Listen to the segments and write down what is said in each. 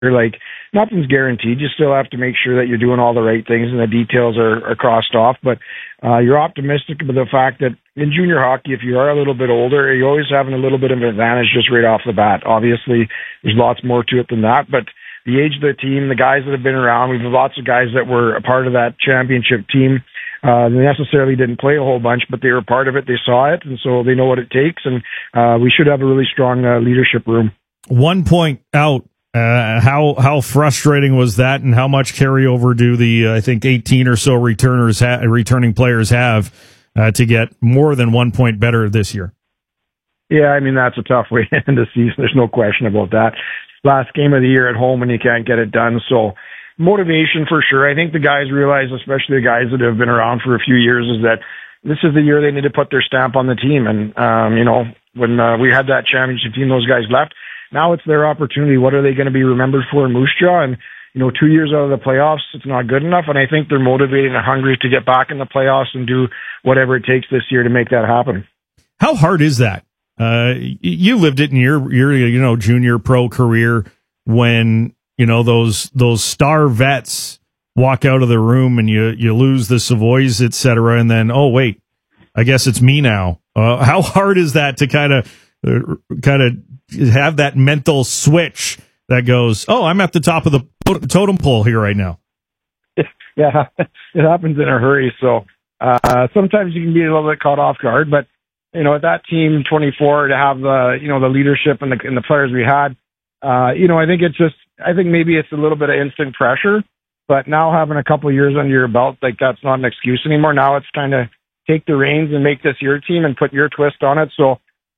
like, nothing's guaranteed. You still have to make sure that you're doing all the right things and the details are crossed off. But you're optimistic about the fact that in junior hockey, if you are a little bit older, you're always having a little bit of an advantage just right off the bat. Obviously, there's lots more to it than that. But the age of the team, the guys that have been around, we've lots of guys that were a part of that championship team. They necessarily didn't play a whole bunch, but they were part of it. They saw it, and so they know what it takes. And we should have a really strong leadership room. 1 point out. How frustrating was that, and how much carryover do the I think 18 or so returning players have to get more than 1 point better this year? Yeah, I mean, that's a tough way to end the season. There's no question about that. Last game of the year at home and you can't get it done. So motivation for sure. I think the guys realize, especially the guys that have been around for a few years, is that this is the year they need to put their stamp on the team. And, when we had that championship team, those guys left. Now it's their opportunity. What are they going to be remembered for in Moose Jaw? And, 2 years out of the playoffs, it's not good enough. And I think they're motivated and hungry to get back in the playoffs and do whatever it takes this year to make that happen. How hard is that? You lived it in your junior pro career when, those star vets walk out of the room and you lose the Savoys, et cetera. And then, oh, wait, I guess it's me now. How hard is that to kind of have that mental switch that goes, oh, I'm at the top of the totem pole here right now? Yeah, it happens in a hurry. So sometimes you can be a little bit caught off guard, but at that team 24 to have the leadership and the players we had, I think maybe it's a little bit of instant pressure, but now having a couple of years under your belt, like, that's not an excuse anymore. Now it's time to take the reins and make this your team and put your twist on it. So,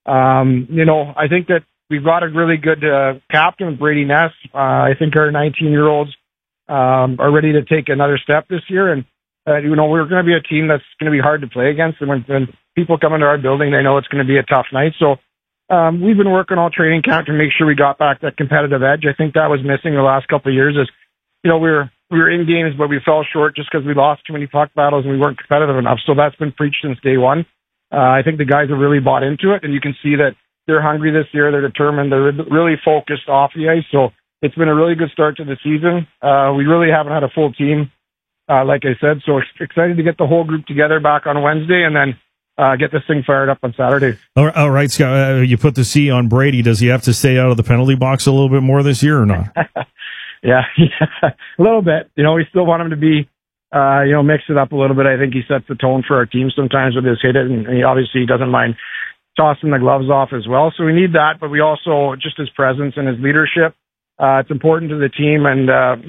I think that we've got a really good captain, Brady Ness. I think our 19-year-olds are ready to take another step this year. And, we're going to be a team that's going to be hard to play against. And when people come into our building, they know it's going to be a tough night. So we've been working all training camp to make sure we got back that competitive edge. I think that was missing the last couple of years. We were in games, but we fell short just because we lost too many puck battles and we weren't competitive enough. So that's been preached since day one. I think the guys have really bought into it, and you can see that they're hungry this year. They're determined. They're really focused off the ice. So it's been a really good start to the season. We really haven't had a full team, like I said. So excited to get the whole group together back on Wednesday and then get this thing fired up on Saturday. All right, Scott, you put the C on Brady. Does he have to stay out of the penalty box a little bit more this year or not? Yeah, a little bit. We still want him to be, mix it up a little bit. I think he sets the tone for our team sometimes with his hit it, and he obviously doesn't mind tossing the gloves off as well. So we need that, but we also, just his presence and his leadership, it's important to the team. And,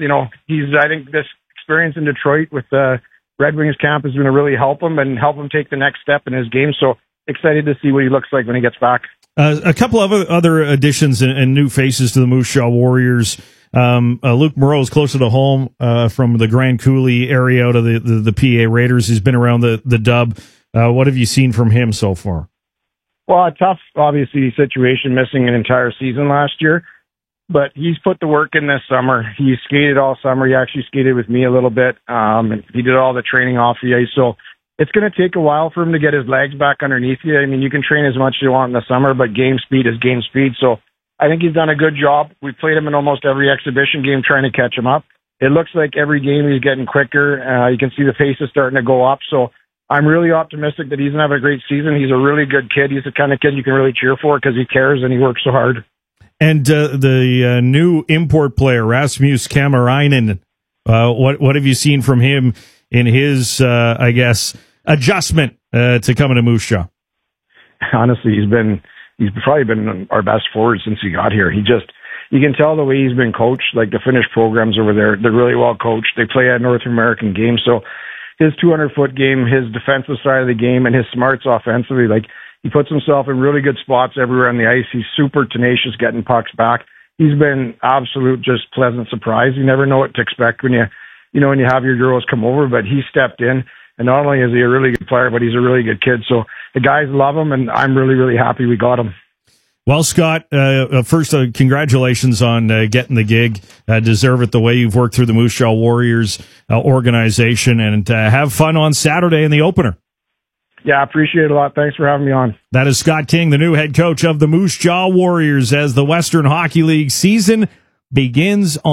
I think this experience in Detroit with the Red Wings camp is going to really help him take the next step in his game. So excited to see what he looks like when he gets back. A couple of other additions and new faces to the Moose Jaw Warriors. Luke Moreau is closer to home from the Grand Coulee area out of the PA Raiders. He's been around the Dub. What have you seen from him so far? Well, a tough, obviously, situation, missing an entire season last year. But he's put the work in this summer. He skated all summer. He actually skated with me a little bit. And he did all the training off the ice. So it's going to take a while for him to get his legs back underneath you. I mean, you can train as much as you want in the summer, but game speed is game speed. So I think he's done a good job. We played him in almost every exhibition game trying to catch him up. It looks like every game he's getting quicker. You can see the pace is starting to go up. So I'm really optimistic that he's going to have a great season. He's a really good kid. He's the kind of kid you can really cheer for because he cares and he works so hard. And the new import player, Rasmus Kamarainen, what have you seen from him in his, adjustment to coming to Moose Jaw? Honestly, he's probably been our best forward since he got here. You can tell the way he's been coached, like the Finnish programs over there, they're really well coached. They play a North American game. So his 200-foot game, his defensive side of the game, and his smarts offensively, he puts himself in really good spots everywhere on the ice. He's super tenacious getting pucks back. He's been absolute just pleasant surprise. You never know what to expect when when you have your Euros come over, but he stepped in. And not only is he a really good player, but he's a really good kid. So the guys love him, and I'm really, really happy we got him. Well, Scott, first, congratulations on getting the gig. Deserve it the way you've worked through the Moose Jaw Warriors organization, and have fun on Saturday in the opener. Yeah, I appreciate it a lot. Thanks for having me on. That is Scott King, the new head coach of the Moose Jaw Warriors, as the Western Hockey League season begins